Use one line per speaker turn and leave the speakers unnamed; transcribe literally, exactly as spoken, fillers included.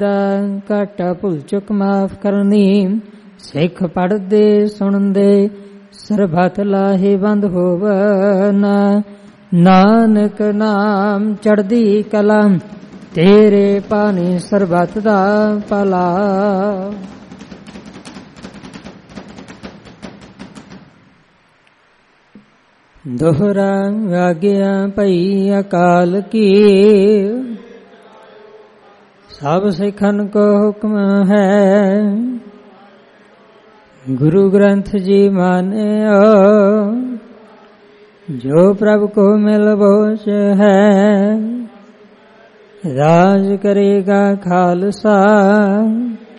ਵਾਧਾ ਘਾਟਾ ਭੁੱਲ ਚੁੱਕ ਮਾਫ ਕਰਨੀ। ਸਿੱਖ ਪੜ੍ਹਦੇ ਸੁਣਦੇ ਸਰਬੱਤ ਲਾਹੇ ਬੰਦ ਹੋਵਨ। ਨਾਨਕ ਨਾਮ ਚੜ੍ਹਦੀ ਕਲਾ ਤੇਰੇ ਪਾਣੀ ਸਰਬੱਤ ਦਾ ਭਲਾ। ਦੋਹਰਾ ਆਗਿਆ ਭਈ ਅਕਾਲ ਕੀ। ਸਭ ਸਿੱਖਨ ਕੋ ਹੁਕਮ ਹੈ ਗੁਰੂ ਗ੍ਰੰਥ ਜੀ ਮਾਨਿਓ। ਜੋ ਪ੍ਰਭ ਕੋ ਮਿਲ ਬੋਝ ਹੈ ਰਾਜ ਕਰੇਗਾ ਖਾਲਸਾ।